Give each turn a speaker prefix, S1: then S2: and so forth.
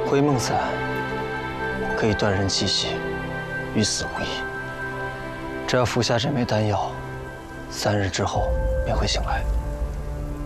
S1: 回梦散可以断人气息，与死无异。只要服下这枚丹药，3日之后便会醒来。